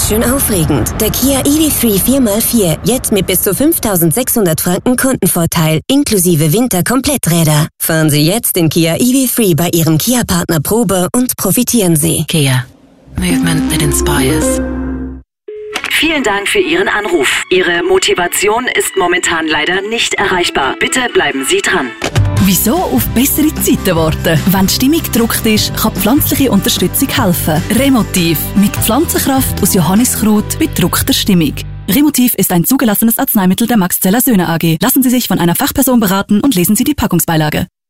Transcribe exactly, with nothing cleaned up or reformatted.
ganz schön aufregend. Der Kia E V drei vier mal vier, jetzt mit bis zu fünftausendsechshundert Franken Kundenvorteil, inklusive Winterkompletträder. Fahren Sie jetzt den Kia E V drei bei Ihrem Kia-Partner Probe und profitieren Sie. Kia. Movement that inspires. Vielen Dank für Ihren Anruf. Ihre Motivation ist momentan leider nicht erreichbar. Bitte bleiben Sie dran. Wieso auf bessere Zeiten warten? Wenn die Stimmung gedruckt ist, kann pflanzliche Unterstützung helfen. Remotiv. Mit Pflanzenkraft aus Johanniskraut bei gedruckter Stimmung. Remotiv ist ein zugelassenes Arzneimittel der Max Zeller Söhne A G. Lassen Sie sich von einer Fachperson beraten und lesen Sie die Packungsbeilage.